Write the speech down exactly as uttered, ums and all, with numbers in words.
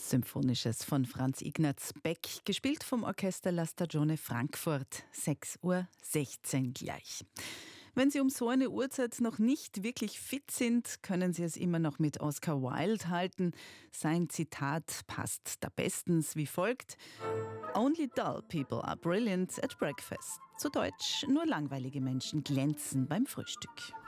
Symphonisches von Franz Ignaz Beck, gespielt vom Orchester La Stagione Frankfurt, sechs Uhr sechzehn gleich. Wenn Sie um so eine Uhrzeit noch nicht wirklich fit sind, können Sie es immer noch mit Oscar Wilde halten. Sein Zitat passt da bestens wie folgt: Only dull people are brilliant at breakfast. Zu Deutsch, nur langweilige Menschen glänzen beim Frühstück.